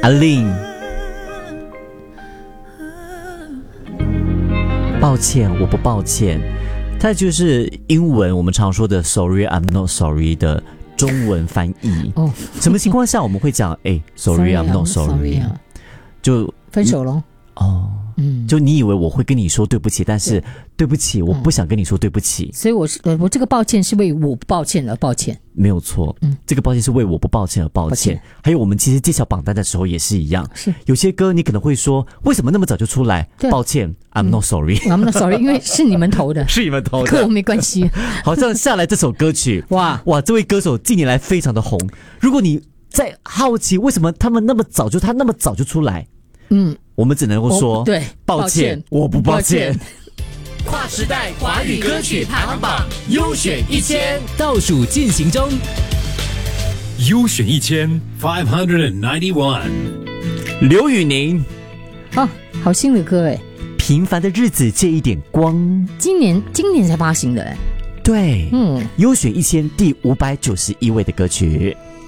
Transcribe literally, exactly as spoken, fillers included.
阿令，抱歉，我不抱歉。它就是英文我们常说的 sorry I'm not sorry 的中文翻译。哦，什么情况下我们会讲哎 sorry I'm not sorry？ 就分手咯。 哦，嗯，就你以为我会跟你说对不起，但是对不起，我不想跟你说对不起。 嗯、所以我是我这个抱歉是为我不抱歉而抱歉， 没有错。嗯，这个抱歉是为我不抱歉而抱歉。抱歉还有我们其实揭晓榜单的时候也是一样，是有些歌你可能会说为什么那么早就出来？抱歉 ，I'm not sorry，I'm、 嗯、not sorry， 因为是你们投的， 是你们投的， 跟我没关系。 好像下来这首歌曲，哇哇，这位歌手近年来非常的红。如果你在好奇为什么他们那么早就他那么早就出来，嗯。我们只能够说， 对， 抱歉，我不抱歉。 跨时代华语歌曲排行榜优选一千倒数进行中， 优选一千 five hundred ninety one， 刘宇宁， 啊，好新的歌哎， 平凡的日子借一点光， 今年今年才发行的哎， 对，嗯，优选一千第五百九十一位的歌曲。